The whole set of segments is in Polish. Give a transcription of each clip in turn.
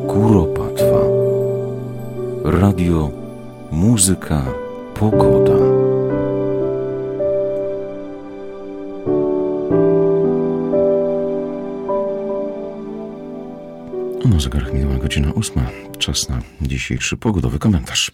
Kuropatwa. Radio, muzyka, pogoda. Na zegarach minęła godzina 8. Czas na dzisiejszy pogodowy komentarz.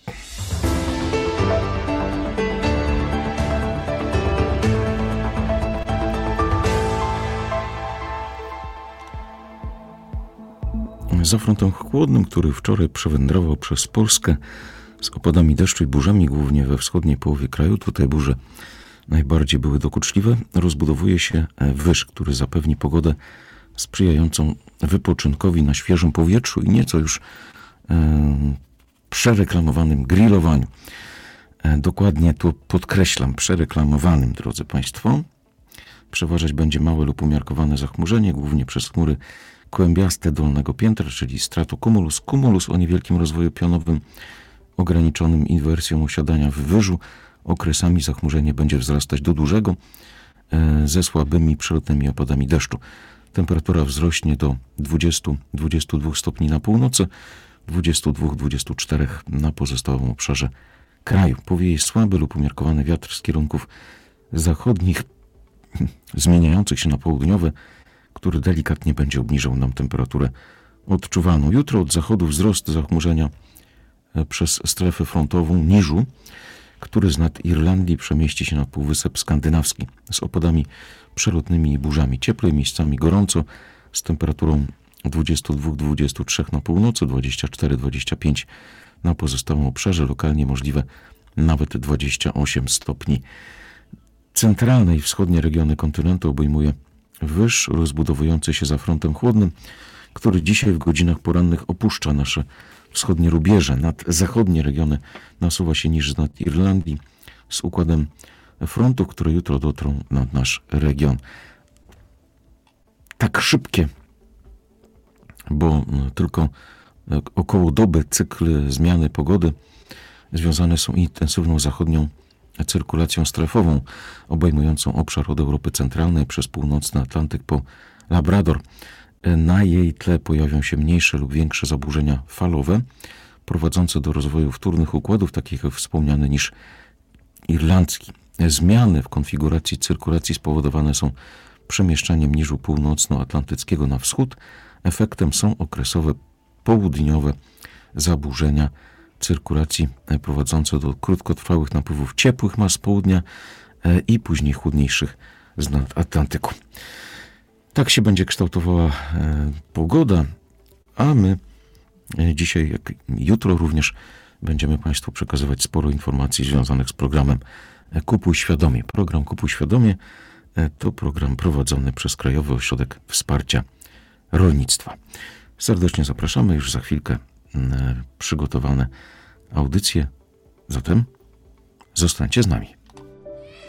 Za frontem chłodnym, który wczoraj przewędrował przez Polskę z opadami deszczu i burzami, głównie we wschodniej połowie kraju, tutaj burze najbardziej były dokuczliwe, rozbudowuje się wyż, który zapewni pogodę sprzyjającą wypoczynkowi na świeżym powietrzu i nieco już przereklamowanym grillowaniu. Dokładnie to podkreślam, przereklamowanym, drodzy Państwo. Przeważać będzie małe lub umiarkowane zachmurzenie, głównie przez chmury kłębiaste dolnego piętra, czyli stratocumulus, cumulus o niewielkim rozwoju pionowym, ograniczonym inwersją osiadania w wyżu. Okresami zachmurzenie będzie wzrastać do dużego, ze słabymi przelotnymi opadami deszczu. Temperatura wzrośnie do 20-22 stopni na północy, 22-24 na pozostałym obszarze kraju. Powieje słaby lub umiarkowany wiatr z kierunków zachodnich, zmieniających się na południowe, który delikatnie będzie obniżał nam temperaturę odczuwaną. Jutro od zachodu wzrost zachmurzenia przez strefę frontową niżu, który z nad Irlandii przemieści się na Półwysep Skandynawski z opadami przelotnymi i burzami. Ciepło i miejscami gorąco z temperaturą 22-23 na północy, 24-25 na pozostałym obszarze, lokalnie możliwe nawet 28 stopni. Centralne i wschodnie regiony kontynentu obejmuje wyż rozbudowujący się za frontem chłodnym, który dzisiaj w godzinach porannych opuszcza nasze wschodnie rubieże. Nad zachodnie regiony nasuwa się niż z nad Irlandii z układem frontów, które jutro dotrą nad nasz region. Tak szybkie, bo tylko około doby cykl zmiany pogody związane są intensywną zachodnią cyrkulacją strefową obejmującą obszar od Europy Centralnej przez północny Atlantyk po Labrador. Na jej tle pojawią się mniejsze lub większe zaburzenia falowe prowadzące do rozwoju wtórnych układów, takich jak wspomniany niż irlandzki. Zmiany w konfiguracji cyrkulacji spowodowane są przemieszczaniem niżu północnoatlantyckiego na wschód. Efektem są okresowe południowe zaburzenia cyrkulacji prowadzące do krótkotrwałych napływów ciepłych mas z południa i później chłodniejszych z Atlantyku. Tak się będzie kształtowała pogoda, a my dzisiaj, jak jutro również, będziemy Państwu przekazywać sporo informacji związanych z programem Kupuj Świadomie. Program Kupuj Świadomie to program prowadzony przez Krajowy Ośrodek Wsparcia Rolnictwa. Serdecznie zapraszamy, już za chwilkę przygotowane audycje, zatem zostańcie z nami.